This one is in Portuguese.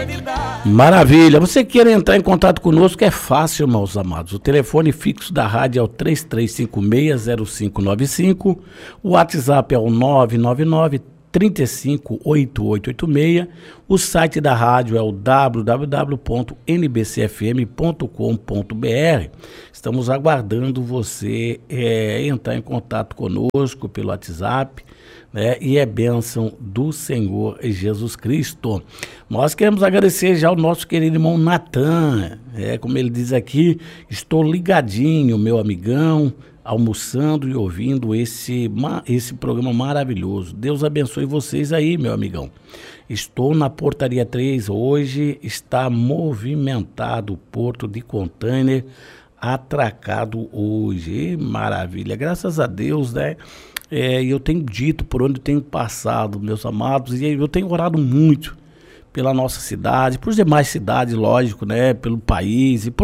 Maravilha. Você quer entrar em contato conosco? É fácil, meus amados. O telefone fixo da rádio é o 33560595. O WhatsApp é o 999-358886. O site da rádio é o www.nbcfm.com.br. Estamos aguardando você entrar em contato conosco pelo WhatsApp, né? E é bênção do Senhor Jesus Cristo. Nós queremos agradecer já ao nosso querido irmão Natan, como ele diz aqui, estou ligadinho, meu amigão, almoçando e ouvindo esse programa maravilhoso. Deus abençoe vocês aí, meu amigão. Estou na Portaria 3, hoje está movimentado o porto de container, atracado hoje. Maravilha, graças a Deus, né? Eu tenho dito por onde tenho passado, meus amados, e eu tenho orado muito pela nossa cidade, por demais cidades, lógico, né? Pelo país e por